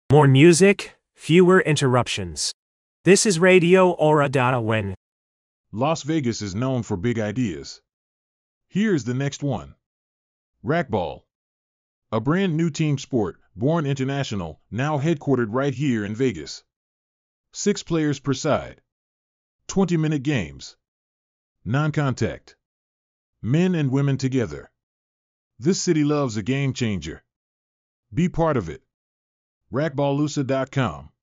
More music, fewer interruptions. This is Radio Hora.UN. Las Vegas is known for big ideas. Here's the next one. Racquetball. A brand new team sport, born international, now headquartered right here in Vegas. 6 players per side. 20-minute games. Non-contact. Men and women together. This city loves a game changer. Be part of it. Racquetballusa.com